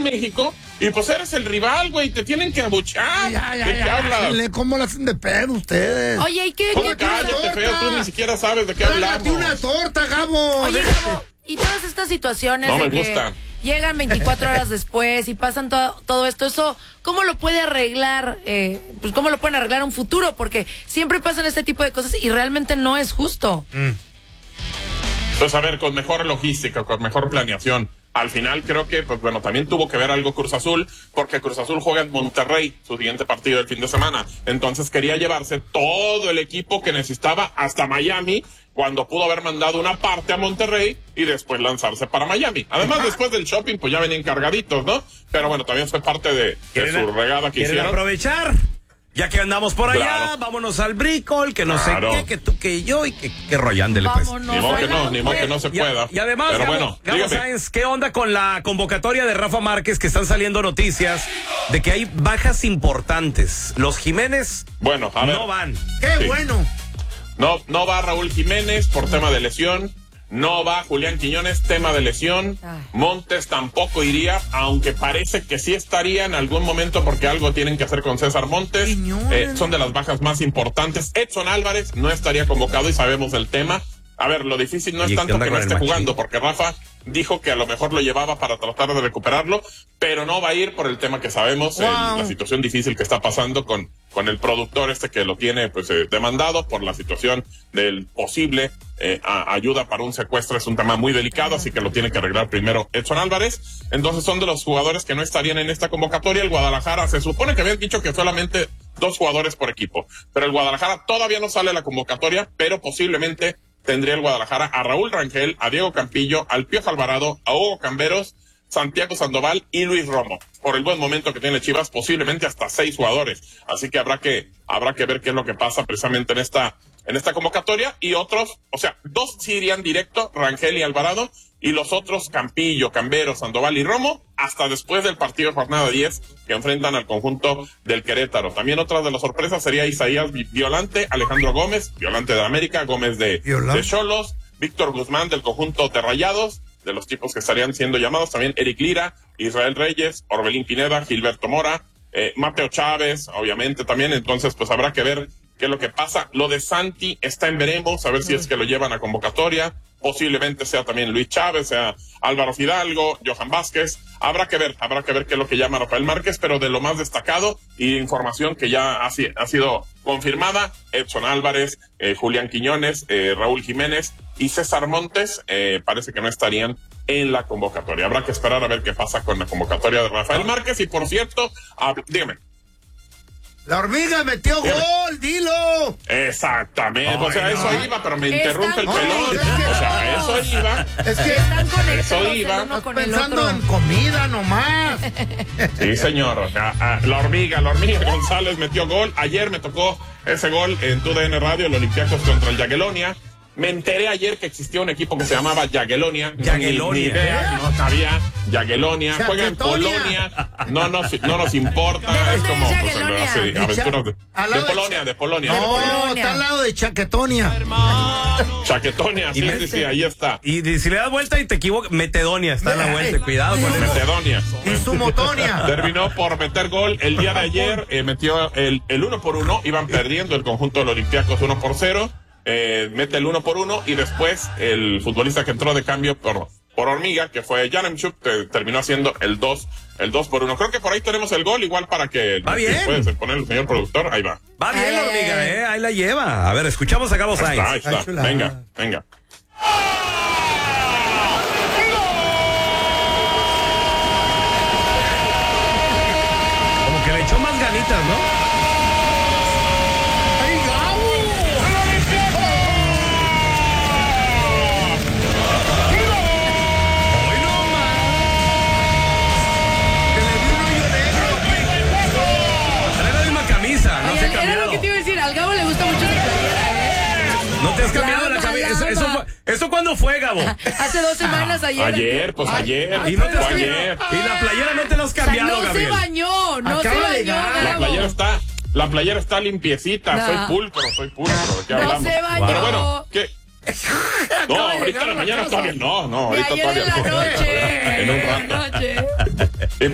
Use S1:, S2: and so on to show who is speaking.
S1: México y pues eres el rival, güey, te tienen que abuchar. ¿De qué hablas?
S2: ¿Cómo la hacen de pedo ustedes?
S3: Oye, ¿y qué?
S1: Cállate, feo, tú ni siquiera sabes de qué hablamos.
S2: Una torta, Gabo.
S3: Oye, Gabo, y todas estas situaciones
S1: no
S3: de
S1: me
S3: que
S1: gusta.
S3: llegan 24 horas después y pasan todo esto, eso, ¿cómo lo puede arreglar? Pues ¿cómo lo pueden arreglar en un futuro? Porque siempre pasan este tipo de cosas y realmente no es justo.
S1: Pues a ver, con mejor logística, con mejor planeación. Al final creo que, pues bueno, también tuvo que ver algo Cruz Azul, porque Cruz Azul juega en Monterrey, su siguiente partido del fin de semana. Entonces quería llevarse todo el equipo que necesitaba hasta Miami, cuando pudo haber mandado una parte a Monterrey y después lanzarse para Miami. Además, después del shopping, pues ya venían cargaditos, ¿no? Pero bueno, también fue parte de su regada que hicieron.
S4: Aprovechar. Ya que andamos por allá,
S1: claro.
S4: Vámonos al bricol, que no
S1: Claro.
S4: sé qué, que tú, que yo y que rollándele pues.
S1: Ni modo que no se pueda.
S4: Y además,
S1: pero
S4: Gabo
S1: dígame.
S4: Sáenz, ¿qué onda con la convocatoria de Rafa Márquez, que están saliendo noticias de que hay bajas importantes? Los Jiménez
S1: Bueno, a ver.
S4: no van.
S2: ¡Qué bueno!
S1: No va Raúl Jiménez por tema de lesión. No va Julián Quiñones, tema de lesión. Montes tampoco iría, aunque parece que sí estaría en algún momento porque algo tienen que hacer con César Montes. Son de las bajas más importantes. Edson Álvarez no estaría convocado y sabemos el tema. A ver, lo difícil no es tanto que no esté jugando, porque Rafa dijo que a lo mejor lo llevaba para tratar de recuperarlo, pero no va a ir por el tema que sabemos, la situación difícil que está pasando con el productor que lo tiene pues demandado por la situación del posible ayuda para un secuestro. Es un tema muy delicado, así que lo tiene que arreglar primero Edson Álvarez. Entonces son de los jugadores que no estarían en esta convocatoria. El Guadalajara se supone que habían dicho que solamente 2 jugadores por equipo, pero el Guadalajara todavía no sale a la convocatoria, pero posiblemente tendría el Guadalajara a Raúl Rangel, a Diego Campillo, al Piojo Alvarado, a Hugo Camberos, Santiago Sandoval y Luis Romo. Por el buen momento que tiene Chivas, posiblemente hasta 6 jugadores. Así que habrá que ver qué es lo que pasa precisamente en esta convocatoria. Y otros, o sea, 2 sí irían directo, Rangel y Alvarado, y los otros, Campillo, Camberos, Sandoval y Romo, hasta después del partido de jornada 10, que enfrentan al conjunto del Querétaro. También otra de las sorpresas sería Isaías Violante, Alejandro Gómez, Violante de América, Gómez de Xolos, Víctor Guzmán del conjunto de Rayados, de los tipos que estarían siendo llamados, también Eric Lira, Israel Reyes, Orbelín Pineda, Gilberto Mora, Mateo Chávez, obviamente también. Entonces pues habrá que ver qué es lo que pasa. Lo de Santi está en veremos, a ver si es que lo llevan a convocatoria. Posiblemente sea también Luis Chávez, sea Álvaro Fidalgo, Johan Vázquez. Habrá que ver qué es lo que llama Rafael Márquez, pero de lo más destacado y información que ya ha sido confirmada, Edson Álvarez, Julián Quiñones, Raúl Jiménez y César Montes, parece que no estarían en la convocatoria. Habrá que esperar a ver qué pasa con la convocatoria de Rafael Márquez. Y por cierto, dígame.
S2: La hormiga metió gol, dilo.
S1: Exactamente. O sea, eso iba, pero me interrumpe el pelón. O sea, eso iba.
S2: Es que
S3: están conectados
S1: eso iba.
S3: el uno con
S2: pensando
S3: el
S2: en
S3: otro.
S2: comida nomás.
S1: Sí, señor. O sea, la hormiga González metió gol. Ayer me tocó ese gol en TUDN Radio, el Olympiacos contra el Jagiellonia. Me enteré ayer que existía un equipo que se llamaba Jagiellonia. Ni idea, no sabía. Jagiellonia. Juega en Polonia. No nos importa.
S3: ¿De
S1: Es
S3: dónde
S1: como
S3: es
S1: pues,
S3: Jagiellonia?
S1: aventuras
S2: Al lado
S1: de Polonia.
S2: No, está al lado de Chaquetonia.
S1: Chaquetonia, sí, ahí está.
S4: Y si le das vuelta y te equivocas, Metedonia está en la vuelta. Cuidado con eso.
S1: Macedonia.
S2: Y su motonia.
S1: Terminó por meter gol el día de ayer. Metió el 1-1. Iban perdiendo el conjunto del Olympiacos 1-0. Mete el 1-1 y después el futbolista que entró de cambio por Hormiga, que fue Yaremchuk, terminó haciendo el 2-1. Creo que por ahí tenemos el gol, igual para que puedes poner el señor productor. Ahí va.
S4: Va bien la hormiga, ahí la lleva. A ver, escuchamos a Gabo Sáenz.
S1: Ahí está. Venga.
S4: Como que le echó más ganitas, ¿no?
S3: Era lo que te iba a decir, al Gabo le gusta mucho su playera,
S4: No te has cambiado la camisa. ¿Eso cuándo fue, Gabo?
S3: Hace 2 semanas, ayer.
S1: Ayer.
S4: Y no te has cambiado. Y la playera no te la has cambiado,
S3: no
S4: Gabriel.
S3: Se bañó.
S1: La playera está limpiecita.
S3: No.
S1: Soy pulcro. ¿De qué hablamos?
S3: se bañó.
S1: Pero bueno, ¿qué? No, ahorita en la mañana todavía no. Ahorita
S3: ayer
S1: todavía
S3: en la noche.
S1: En un rato.